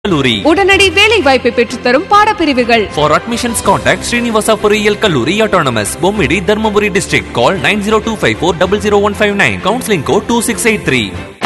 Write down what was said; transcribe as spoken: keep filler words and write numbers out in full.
கல்லூரி. உடனடி வேலை வாய்ப்பை பெற்றுத்தரும் பாடப்பிரிவுகள். For admissions contact Srinivasa Poriyal Kalluri Autonomous, Bommidi, Dharmaburi District. Call nine zero two five four zero zero one five nine. Counseling code two six eight three.